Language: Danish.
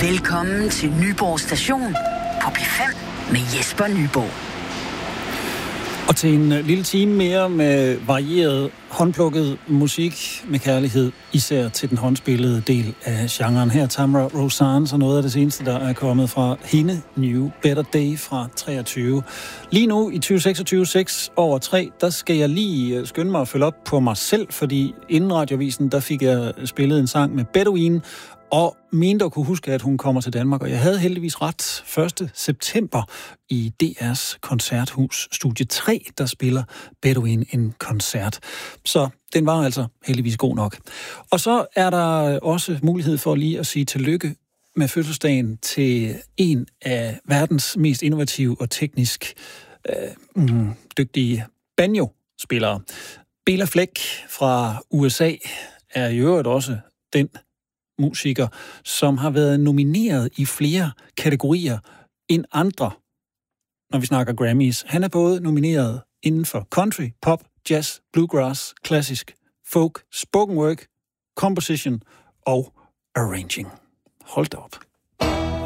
Velkommen til Nyborg Station på P5 med Jesper Nyborg. Og til en lille time mere med varieret, håndplukket musik med kærlighed, især til den håndspillede del af genren. Her Tamara Rosanes og noget af det seneste, der er kommet fra hende, New Better Day fra 23. Lige nu i 2026, 6/3, der skal jeg lige skynde mig at følge op på mig selv, fordi inden radiovisen, der fik jeg spillet en sang med Bedouin, og mente at kunne huske, at hun kommer til Danmark, og jeg havde heldigvis ret. 1. september i DR's koncerthus Studie 3, der spiller Bedouin en koncert. Så den var altså heldigvis god nok. Og så er der også mulighed for lige at sige tillykke med fødselsdagen til en af verdens mest innovative og teknisk dygtige banjo-spillere. Bela Fleck fra USA er i øvrigt også den musiker, som har været nomineret i flere kategorier end andre, når vi snakker Grammys. Han er både nomineret inden for country, pop, jazz, bluegrass, klassisk, folk, spoken word, composition og arranging. Hold da op.